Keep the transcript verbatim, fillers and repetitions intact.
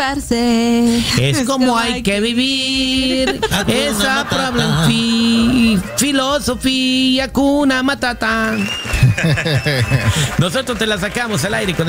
parce. Es como hay que vivir. Esa problem fi, filosofía, Hakuna Matata. Nosotros te la sacamos al aire con